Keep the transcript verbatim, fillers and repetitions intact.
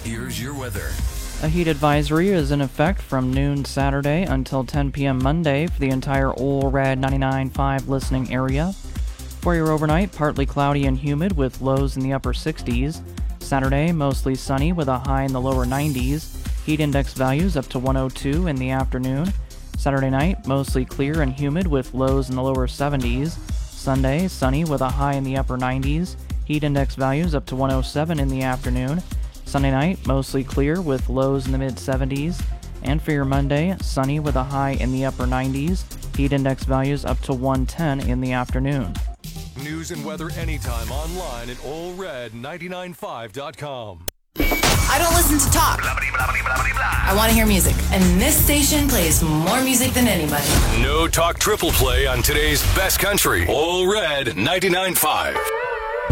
Here's your weather. A heat advisory is in effect from noon Saturday until ten p.m. Monday for the entire Ole Red ninety-nine point five listening area. For your overnight, partly cloudy and humid with lows in the upper sixties. Saturday, mostly sunny with a high in the lower nineties. Heat index values up to one oh two in the afternoon. Saturday night, mostly clear and humid with lows in the lower seventies. Sunday, sunny with a high in the upper nineties. Heat index values up to one oh seven in the afternoon. Sunday night, mostly clear with lows in the mid seventies. And for your Monday, sunny with a high in the upper nineties. Heat index values up to one ten in the afternoon. News and weather anytime online at Ole Red ninety-nine point five dot com. I don't listen to talk. I want to hear music. And this station plays more music than anybody. No talk triple play on today's best country. Ole Red ninety-nine point five.